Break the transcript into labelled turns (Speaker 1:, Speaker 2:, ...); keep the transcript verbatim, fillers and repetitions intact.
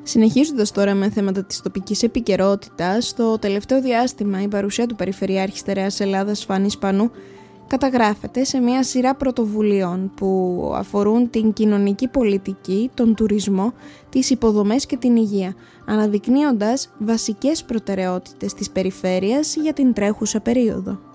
Speaker 1: Συνεχίζοντας τώρα με θέματα της τοπικής επικαιρότητας, στο τελευταίο διάστημα η παρουσία του Περιφερειάρχη Στερεάς Ελλάδας Φάνη Σπανού καταγράφεται σε μια σειρά πρωτοβουλειών που αφορούν την κοινωνική πολιτική, τον τουρισμό, τις υποδομές και την υγεία, αναδεικνύοντας βασικές προτεραιότητες της περιφέρειας για την τρέχουσα περίοδο.